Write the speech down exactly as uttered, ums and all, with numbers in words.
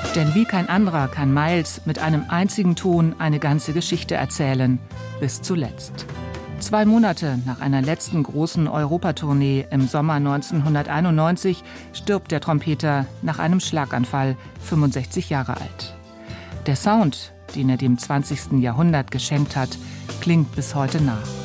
Denn wie kein anderer kann Miles mit einem einzigen Ton eine ganze Geschichte erzählen, bis zuletzt. Zwei Monate nach einer letzten großen Europatournee im Sommer neunzehnhunderteinundneunzig stirbt der Trompeter nach einem Schlaganfall, fünfundsechzig Jahre alt. Der Sound, den er dem zwanzigsten Jahrhundert geschenkt hat, klingt bis heute nach.